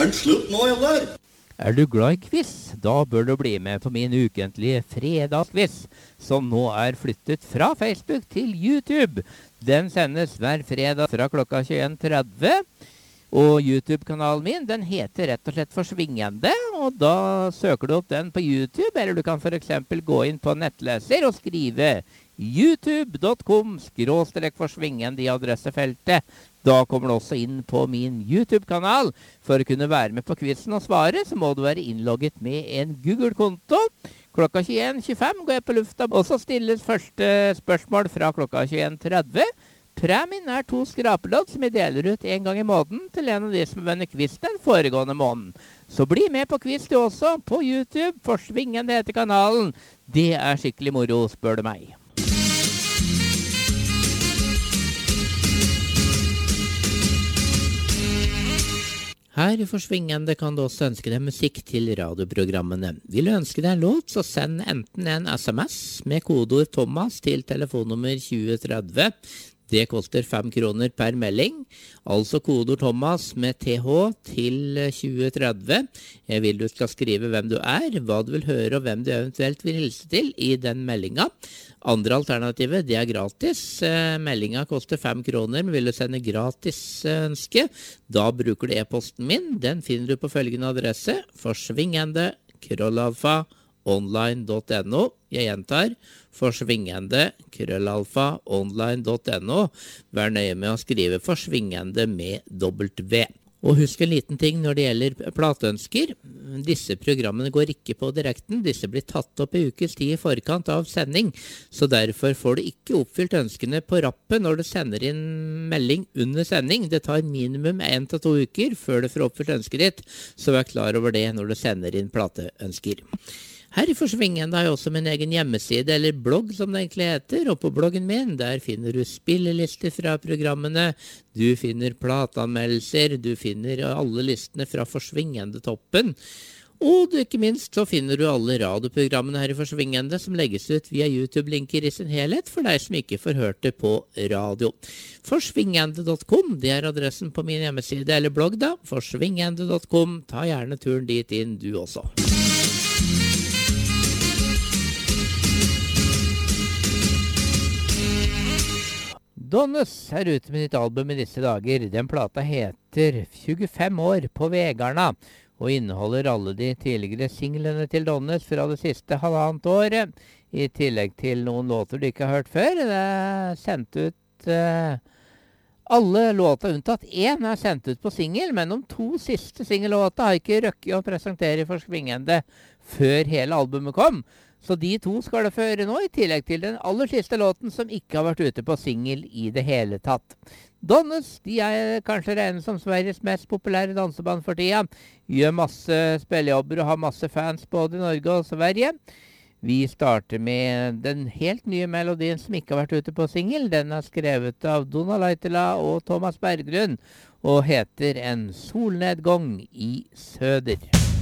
det slutt nå, eller? Er du glad i quiz? Da bør du bli med på min ukentlige fredagsquiz, som nå er flyttet fra Facebook til YouTube. Den sendes hver fredag fra klokka 21:30. Og YouTube-kanalen min, den heter rett og slett Forsvingende, og da søker du opp den på YouTube, eller du kan for eksempel gå inn på nettleser og skrive youtube.com/forsvingende i adressefeltet. Da kommer du også inn på min YouTube-kanal. For å kunne være med på quizen og svare, så må du være innlogget med en Google-konto. Klokka 21:25 går jeg på lufta, og så stilles første spørsmål fra klokka 21:30. Premien er 2 skrapelodd som jeg deler ut en gang i måneden til en av de som vunnet quiz den foregående måneden. Så bli med på quiz du også, på YouTube. Forsvingende heter kanalen. Det er skikkelig moro, spør du meg. Her i Forsvingende kan du også ønske deg musikk til radioprogrammene. Vil du ønske deg en låt, så send enten en SMS med kodeord Thomas til telefonnummer 2030. Det koster 5 kroner per melding, altså kodeord Thomas med TH til 2030. Jeg vil du skal skrive hvem du er, hva du vil høre og hvem du eventuelt vil hilse til i den meldinga. Andre alternativet, det er gratis. Meldinga koster 5 kroner, men vil du sende gratis ønske, da bruker du e-posten min. Den finner du på følgende adresse, forsvingende@online.no. Jeg gjentar, forsvingende@online.no. Vær nøye med å skrive forsvingende med W. Og husk en liten ting når det gjelder plateønsker. Disse programmene går ikke på direkten. Disse blir tatt opp i ukes tid i forkant av sending. Så derfor får du ikke oppfylt ønskene på rappet når du sender inn melding under sending. Det tar minimum 1 til 2 uker før du får oppfylt ønsket ditt. Så vær klar over det når du sender inn plateønsker. Her i Forsvingende har jeg også min egen hjemmeside, eller blogg som det egentlig heter, og på bloggen min, der finner du spillelister fra programmene, du finner plateanmeldelser, du finner alle listene fra Forsvingende toppen, og ikke minst så finner du alle radioprogrammene her i Forsvingende som legges ut via YouTube-linker i sin helhet for deg som ikke får hørt det på radio. Forsvingende.com, det er adressen på min hjemmeside, eller blogg da, forsvingende.com, ta gjerne turen dit inn du også. Donnes er ute med nytt album i disse dager. Den plata heter 25 år på Vegarna, og inneholder alle de tidligere singlene til Donnes fra det siste halvannet året, i tillegg til noen låter du ikke har hørt før. Det er sendt ut alle låta unntatt 1 er sendt ut på singel, men de 2 siste singellåta har ikke røkket å presentere i Forsvingende før hele albumet kom. Så de 2 skal det føre nå, i tillegg til den aller siste låten som ikke har vært ute på singel i det hele tatt. Donnes, de er kanskje regnet som Sveriges mest populære danseband for tida. Gjør masse spillejobber og har masse fans både i Norge og Sverige. Vi starter med den helt nye melodien som ikke har vært ute på singel. Den er skrevet av Donna Leitela og Thomas Berggrunn, og heter En solnedgång i søder.